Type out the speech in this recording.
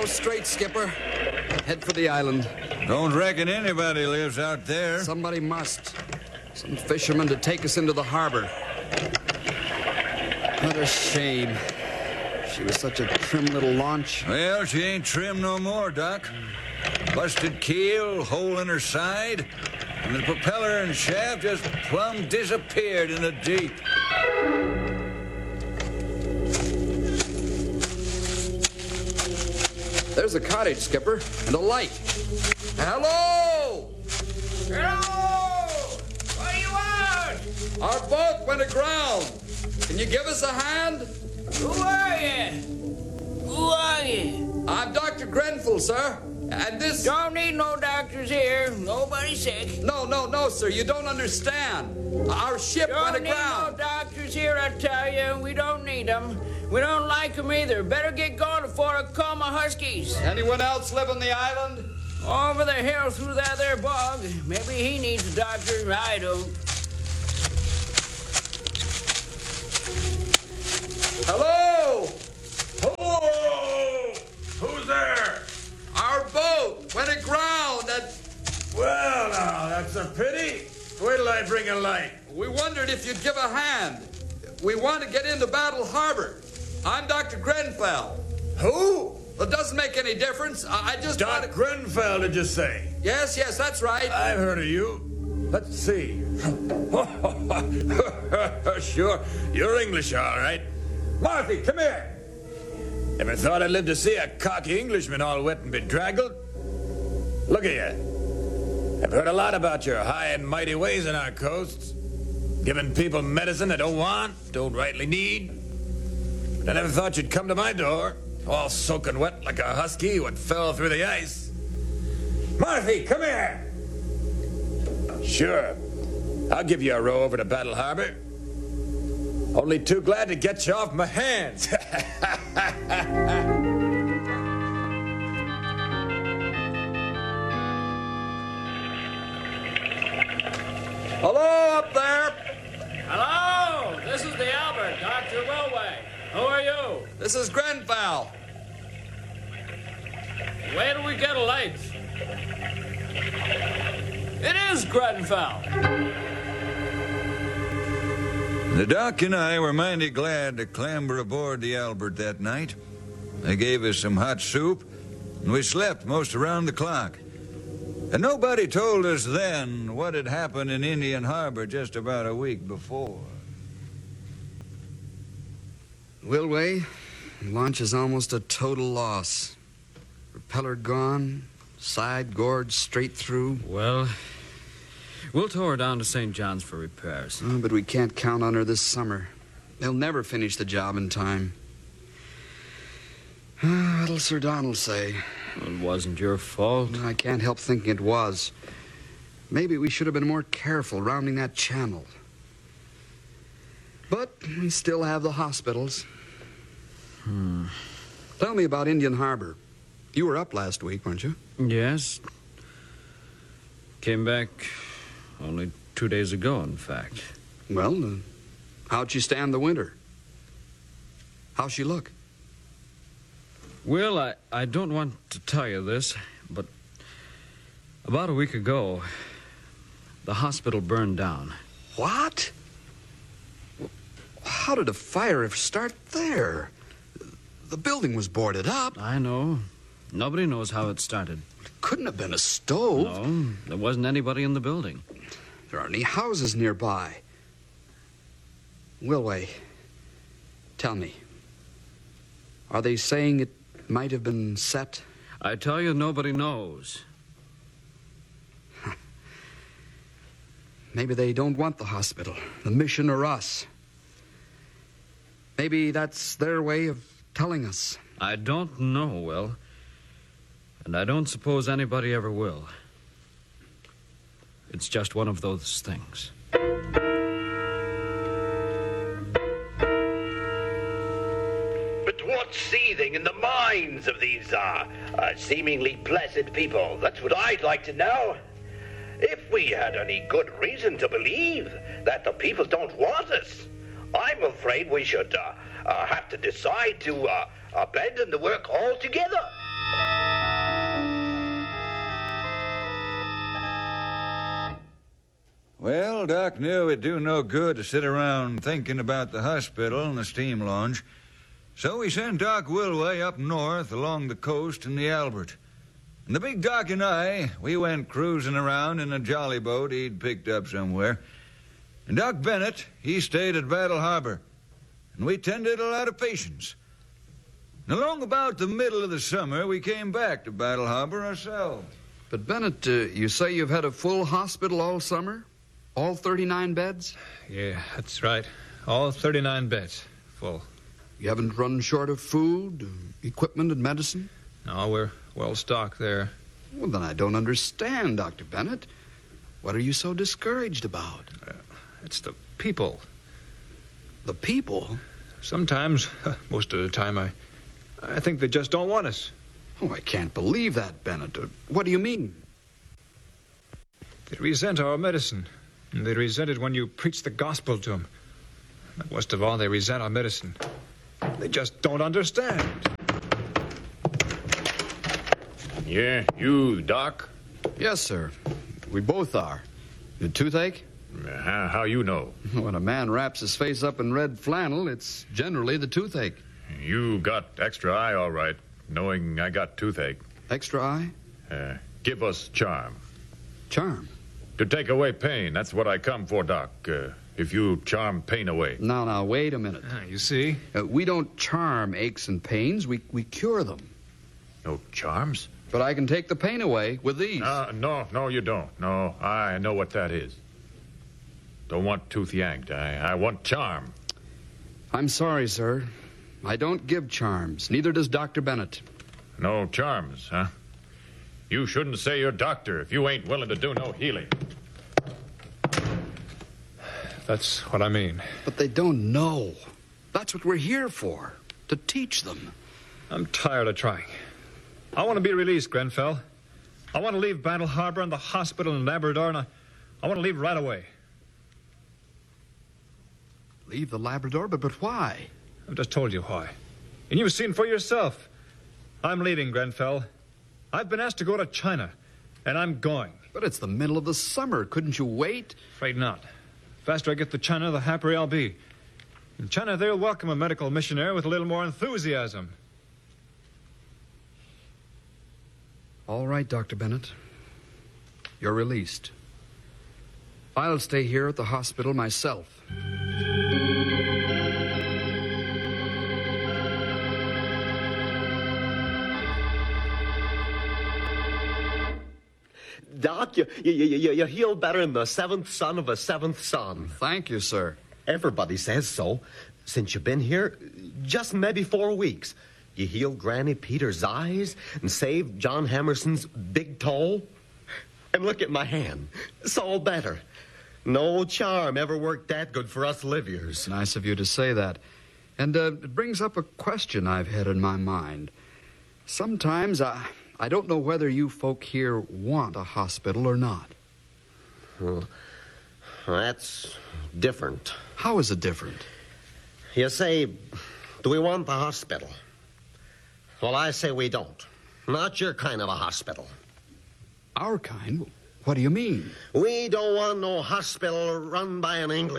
straight, Skipper. Head for the island. Don't reckon anybody lives out there. Somebody must. Some fisherman to take us into the harbor. What a shame. She was such a trim little launch. Well, she ain't trim no more, Doc. Busted keel, hole in her side, and the propeller and shaft just plumb disappeared in the deep. There's a cottage, Skipper, and a light. Hello! Hello! What do you want? Our boat went aground. Can you give us a hand? Who are you? Who are you? I'm Dr. Grenfell, sir. And this... Don't need no doctors here. Nobody's sick. No, sir. You don't understand. Our ship went Don't need no aground. doctors here, I tell you. We don't need them. We don't like them either. Better get going before I call my huskies. Anyone else live on the island? Over the hill through that there bog. Maybe he needs a doctor. I don't. Hello! Whoa! Who's there? Our boat went aground and... Well, now, that's a pity. Wait till I bring a light. We wondered if you'd give a hand. We want to get into Battle Harbor. I'm Dr. Grenfell. Who? It doesn't make any difference. I just want Doc to... Grenfell, did you say? Yes, that's right. I've heard of you. Let's see. Sure, you're English, all right. Marthy, come here. Ever thought I'd live to see a cocky Englishman all wet and bedraggled? Look at you. I've heard a lot about your high and mighty ways on our coasts. Giving people medicine they don't want, don't rightly need. But I never thought you'd come to my door, all soaking wet like a husky what fell through the ice. Marthy, come here. Sure. I'll give you a row over to Battle Harbor. Only too glad to get you off my hands. Hello up there. Hello! This is the Albert, Dr. Wilway. Who are you? This is Grenfell. Where do we get a light? It is Grenfell. The Doc and I were mighty glad to clamber aboard the Albert that night. They gave us some hot soup, and we slept most around the clock. And nobody told us then what had happened in Indian Harbor just about a week before. Wilway, launch is almost a total loss. Propeller gone, side gorged straight through. Well, we'll tow her down to St. John's for repairs. Oh, but we can't count on her this summer. They'll never finish the job in time. What'll Sir Donald say? It wasn't your fault. I can't help thinking it was. Maybe we should have been more careful rounding that channel. But we still have the hospitals. Tell me about Indian Harbor. You were up last week, weren't you? Yes. Came back only 2 days ago, in fact. Well, how'd she stand the winter? How'd she look? Will, I don't want to tell you this, but about a week ago, the hospital burned down. What? How did a fire start there? The building was boarded up. I know. Nobody knows how it started. It couldn't have been a stove. No, there wasn't anybody in the building. There aren't any houses nearby. Wilway, tell me, are they saying it might have been set? I tell you, nobody knows. Maybe they don't want the hospital, the mission, or us. Maybe that's their way of telling us. I don't know, Will. And I don't suppose anybody ever will. It's just one of those things. But what's seething in the minds of these seemingly placid people? That's what I'd like to know. If we had any good reason to believe that the people don't want us, I'm afraid we should have to decide to abandon the work altogether. Well, Doc knew it'd do no good to sit around thinking about the hospital and the steam launch. So he sent Doc Wilway up north along the coast in the Albert. And the big Doc and I, we went cruising around in a jolly boat he'd picked up somewhere. And Doc Bennett, he stayed at Battle Harbor. And we tended a lot of patients. And along about the middle of the summer, we came back to Battle Harbor ourselves. But, Bennett, you say you've had a full hospital all summer? All 39 beds? Yeah, that's right. All 39 beds. Full. You haven't run short of food, equipment, and medicine? No, we're well stocked there. Well, then I don't understand, Dr. Bennett. What are you so discouraged about? It's the people. The people? Sometimes, most of the time, I think they just don't want us. Oh, I can't believe that, Bennett. What do you mean? They resent our medicine. And they resent it when you preach the gospel to them. But most of all, they resent our medicine. They just don't understand. Yeah, you, Doc? Yes, sir. We both are. The toothache? How you know? When a man wraps his face up in red flannel, it's generally the toothache. You got extra eye, all right, knowing I got toothache. Extra eye? Give us charm. Charm? To take away pain. That's what I come for, Doc. If you charm pain away. Now, wait a minute. You see? We don't charm aches and pains. We cure them. No charms? But I can take the pain away with these. No, you don't. No, I know what that is. Don't want tooth yanked. I want charm. I'm sorry, sir. I don't give charms. Neither does Dr. Bennett. No charms, huh? You shouldn't say you're doctor if you ain't willing to do no healing. That's what I mean. But they don't know. That's what we're here for, to teach them. I'm tired of trying. I want to be released, Grenfell. I want to leave Battle Harbor and the hospital in Labrador, and I want to leave right away. Leave the Labrador? But why? I've just told you why. And you've seen for yourself. I'm leaving, Grenfell. I've been asked to go to China, and I'm going. But it's the middle of the summer. Couldn't you wait? Afraid not. The faster I get to China, the happier I'll be. In China, they'll welcome a medical missionary with a little more enthusiasm. All right, Dr. Bennett. You're released. I'll stay here at the hospital myself. Doc, you heal better than the seventh son of a seventh son. Thank you, sir. Everybody says so. Since you've been here, just maybe 4 weeks, you healed Granny Peter's eyes and saved John Hammerson's big toe. And look at my hand. It's all better. No charm ever worked that good for us Liviers. Nice of you to say that. And it brings up a question I've had in my mind. Sometimes I don't know whether you folk here want a hospital or not. Well, that's different. How is it different? You say, do we want the hospital? Well, I say we don't. Not your kind of a hospital. Our kind? What do you mean? We don't want no hospital run by an English